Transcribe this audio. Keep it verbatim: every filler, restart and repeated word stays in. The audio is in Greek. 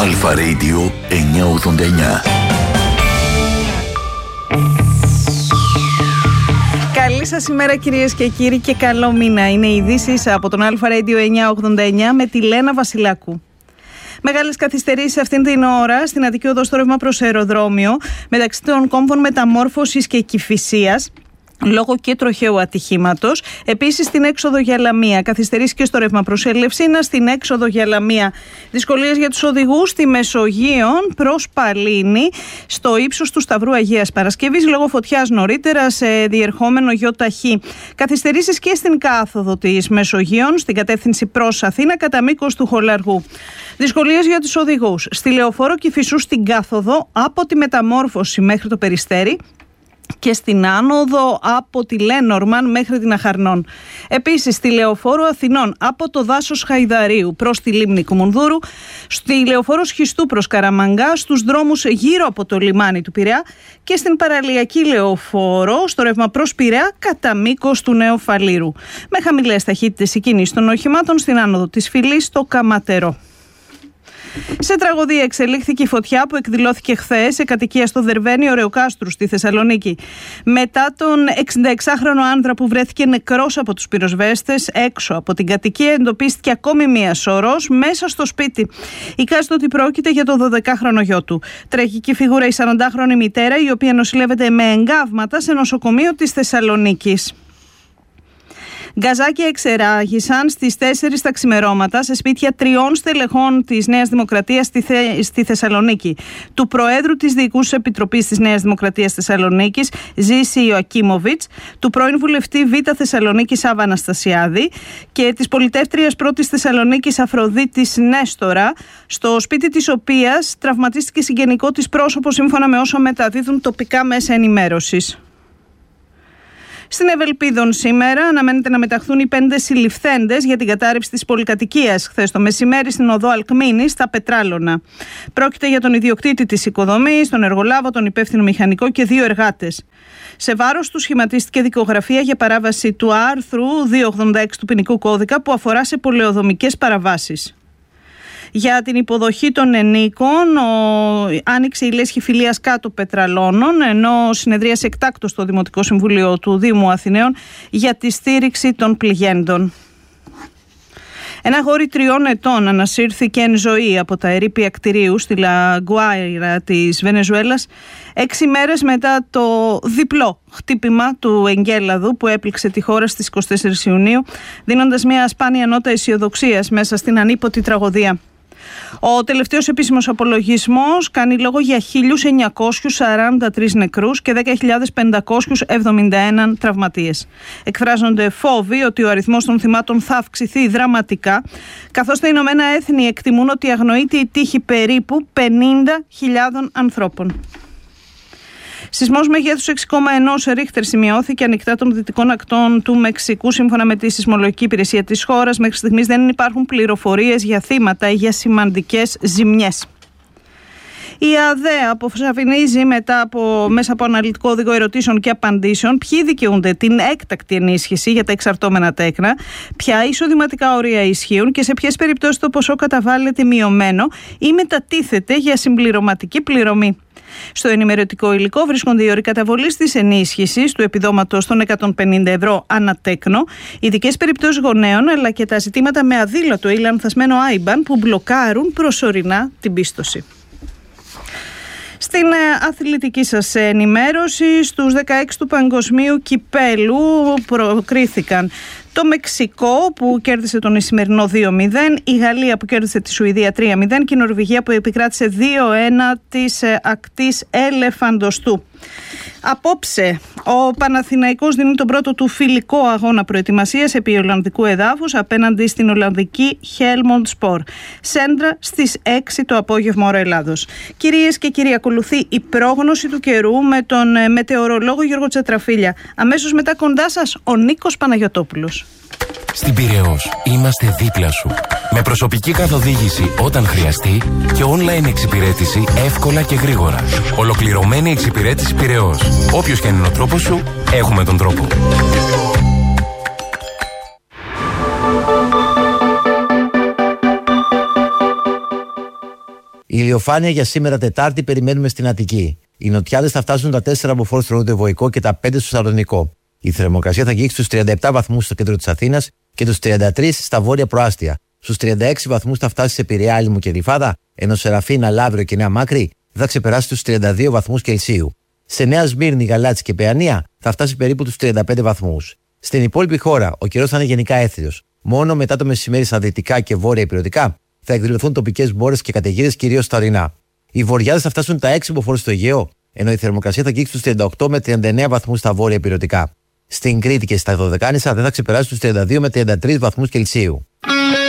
Αλφα Radio εννιακόσια ογδόντα εννιά. Καλή σας ημέρα κυρίες και κύριοι και καλό μήνα. Είναι οι ειδήσεις από τον Αλφα Radio εννιακόσια ογδόντα εννιά με τη Λένα Βασιλάκου. Μεγάλες καθυστερήσεις αυτήν την ώρα στην Αττική Οδό στο ρεύμα προς αεροδρόμιο μεταξύ των κόμβων Μεταμόρφωσης και Κηφισίας, λόγω και τροχαίου ατυχήματος. Επίσης στην έξοδο για Λαμία. Καθυστερήσει και στο ρεύμα προς Ελευσίνα, στην έξοδο για Λαμία. Δυσκολίες για τους οδηγούς στη Μεσογείον προς Παλίνη, στο ύψος του Σταυρού Αγίας Παρασκευής, λόγω φωτιάς νωρίτερα σε διερχόμενο ΙΟΤΑΧΗ. Καθυστερήσεις και στην κάθοδο της Μεσογείων, στην κατεύθυνση προς Αθήνα, κατά μήκος του Χολαργού. Δυσκολίες για τους οδηγούς στη Λεωφόρο Κηφισού στην κάθοδο από τη Μεταμόρφωση μέχρι το Περιστέρι και στην άνοδο από τη Λένορμαν μέχρι την Αχαρνών. Επίσης στη Λεωφόρο Αθηνών από το δάσος Χαϊδαρίου προς τη λίμνη Κουμουνδούρου, στη Λεωφόρο Σχιστού προς Καραμαγκά, στους δρόμους γύρω από το λιμάνι του Πειραιά και στην παραλιακή Λεωφόρο στο ρεύμα προς Πειραιά κατά μήκος του Νέου Φαλήρου. Με χαμηλές ταχύτητες η κίνηση των οχημάτων στην άνοδο της Φυλής στο Καματερό. Σε τραγωδία εξελίχθηκε η φωτιά που εκδηλώθηκε χθες σε κατοικία στο Δερβαίνιο Ρεοκάστρου στη Θεσσαλονίκη. Μετά τον εξηνταεξάχρονο άνδρα που βρέθηκε νεκρός από τους πυροσβέστες έξω από την κατοικία, εντοπίστηκε ακόμη μία σωρός μέσα στο σπίτι. Εικάζεται ότι πρόκειται για το δωδεκάχρονο γιο του. Τραγική φιγούρα η σαραντάχρονη μητέρα, η οποία νοσηλεύεται με εγκάβματα σε νοσοκομείο της Θεσσαλονίκης. Γκαζάκια εξεράγησαν στις τέσσερις τα ξημερώματα σε σπίτια τριών στελεχών της Νέας Δημοκρατίας στη, Θε... στη Θεσσαλονίκη. Του Προέδρου της Διοικούσης Επιτροπής της Νέας Δημοκρατίας Θεσσαλονίκης, Ζήση Ιωακίμοβιτς, του πρώην βουλευτή Β' Θεσσαλονίκης Σάβα Αναστασιάδη και της πολιτεύτριας πρώτης Θεσσαλονίκης Αφροδίτης Νέστορα, στο σπίτι της οποίας τραυματίστηκε συγγενικό της πρόσωπο, σύμφωνα με όσα μεταδίδουν τοπικά μέσα ενημέρωσης. Στην Ευελπίδων σήμερα αναμένεται να μεταχθούν οι πέντε συλληφθέντες για την κατάρριψη της πολυκατοικίας χθες το μεσημέρι στην οδό Αλκμίνη στα Πετράλωνα. Πρόκειται για τον ιδιοκτήτη της οικοδομής, τον εργολάβο, τον υπεύθυνο μηχανικό και δύο εργάτες. Σε βάρος του σχηματίστηκε δικογραφία για παράβαση του άρθρου διακόσια ογδόντα έξι του Ποινικού Κώδικα που αφορά σε πολεοδομικές παραβάσεις. Για την υποδοχή των ενίκων ο... άνοιξε η λέσχη φιλίας κάτω Πετραλώνων, ενώ συνεδρίασε εκτάκτως στο Δημοτικό Συμβούλιο του Δήμου Αθηναίων για τη στήριξη των πληγέντων. Ένα αγόρι τριών ετών ανασύρθηκε εν ζωή από τα ερείπια κτηρίου στη Λαγκουάιρα της Βενεζουέλας έξι μέρες μετά το διπλό χτύπημα του εγκέλαδου που έπληξε τη χώρα στις είκοσι τέσσερις Ιουνίου, δίνοντας μια σπάνια νότα αισιοδοξίας μέσα στην ανίποτη τραγωδία. Ο τελευταίος επίσημος απολογισμός κάνει λόγο για χίλιους εννιακόσιους σαράντα τρεις νεκρούς και δέκα χιλιάδες πεντακόσιους εβδομήντα ένα τραυματίες. Εκφράζονται φόβοι ότι ο αριθμός των θυμάτων θα αυξηθεί δραματικά, καθώς τα Ηνωμένα Έθνη εκτιμούν ότι αγνοείται η τύχη περίπου πενήντα χιλιάδων ανθρώπων. Σεισμός μεγέθους έξι κόμμα ένα Ρίχτερ σημειώθηκε ανοιχτά των δυτικών ακτών του Μεξικού, σύμφωνα με τη Σεισμολογική Υπηρεσία της χώρας. Μέχρι στιγμής δεν υπάρχουν πληροφορίες για θύματα ή για σημαντικές ζημιές. Η ΑΔΕ αποσαφηνίζει μετά από, μέσα από αναλυτικό οδηγό ερωτήσεων και απαντήσεων ποιοι δικαιούνται την έκτακτη ενίσχυση για τα εξαρτώμενα τέκνα, ποια εισοδηματικά όρια ισχύουν και σε ποιες περιπτώσεις το ποσό καταβάλλεται μειωμένο ή μετατίθεται για συμπληρωματική πληρωμή. Στο ενημερωτικό υλικό βρίσκονται οι όροι καταβολής της ενίσχυσης του επιδόματος των εκατόν πενήντα ευρώ ανά τέκνο, ειδικές περιπτώσεις γονέων αλλά και τα ζητήματα με αδήλωτο ή λανθασμένο άι μπαν που μπλοκάρουν προσωρινά την πίστοση. Στην αθλητική σας ενημέρωση, στους δεκαέξι του Παγκοσμίου Κυπέλου προκρίθηκαν το Μεξικό που κέρδισε τον Ισημερινό δύο μηδέν, η Γαλλία που κέρδισε τη Σουηδία τρία μηδέν και η Νορβηγία που επικράτησε δύο ένα της ακτής Ελεφαντοστού. Απόψε, ο Παναθηναϊκός δίνει τον πρώτο του φιλικό αγώνα προετοιμασίας επί Ολλανδικού εδάφους απέναντι στην Ολλανδική Helmond Spor. Σέντρα στις έξι το απόγευμα ώρα Ελλάδος. Κυρίες και κύριοι, ακολουθεί η πρόγνωση του καιρού με τον μετεωρολόγο Γιώργο Τσατραφίλια. Αμέσως μετά κοντά σας ο Νίκος Παναγιωτόπουλος. Στην Πειραιώς είμαστε δίπλα σου. Με προσωπική καθοδήγηση όταν χρειαστεί και online εξυπηρέτηση εύκολα και γρήγορα. Ολοκληρωμένη εξυπηρέτηση Πειραιώς. Όποιος και αν είναι ο τρόπος σου, έχουμε τον τρόπο. Η ηλιοφάνεια για σήμερα Τετάρτη περιμένουμε στην Αττική. Οι νοτιάδες θα φτάσουν τα τέσσερα από φόρ στο νοτιοβοϊκό και τα πέντε στο Σαλονικό. Η θερμοκρασία θα αγγίξει στους τριάντα επτά βαθμούς στο κέντρο της Αθήνας και τους τριάντα τρεις στα βόρεια προάστια. Στους τριάντα έξι βαθμούς θα φτάσει σε Πειραιά, Άλυμο και Γλυφάδα, ενώ Σεραφίνα, Λαύριο και Νέα Μάκρη θα ξεπεράσει τους τριάντα δύο βαθμούς Κελσίου. Σε Νέα Σμύρνη, Γαλάτσι και Παιανία θα φτάσει περίπου τους τριάντα πέντε βαθμούς. Στην υπόλοιπη χώρα ο καιρός θα είναι γενικά έθριος. Μόνο μετά το μεσημέρι στα δυτικά και βόρεια ηπειρωτικά θα εκδηλωθούν τοπικές μπόρες και καταιγίδες, κυρίως στα ορεινά. Οι βορειάδες θα φτάσουν τα έξι μποφόρ στο Αιγαίο, ενώ η θερμοκρασία θα αγγίξει τους τριάντα οκτώ με τριάντα εννέα βαθμούς στα βόρεια ηπειρωτικά. Στην Κρήτη και στα Δωδεκάνησα δεν θα ξεπεράσει τους τριάντα δύο με τριάντα τρεις βαθμούς Κελσίου.